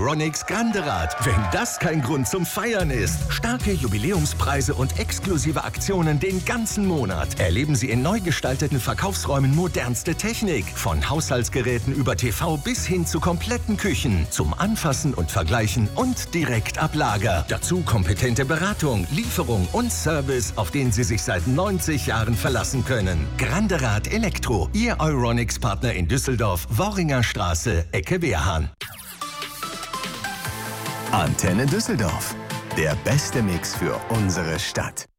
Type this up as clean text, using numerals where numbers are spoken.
Euronics Grande-Rad. Wenn das kein Grund zum Feiern ist. Starke Jubiläumspreise und exklusive Aktionen den ganzen Monat. Erleben Sie in neu gestalteten Verkaufsräumen modernste Technik. Von Haushaltsgeräten über TV bis hin zu kompletten Küchen. Zum Anfassen und Vergleichen und direkt ab Lager. Dazu kompetente Beratung, Lieferung und Service, auf den Sie sich seit 90 Jahren verlassen können. Grande-Rad Elektro, Ihr Euronics-Partner in Düsseldorf, Worringer Straße, Ecke Wehrhahn. Antenne Düsseldorf. Der beste Mix für unsere Stadt.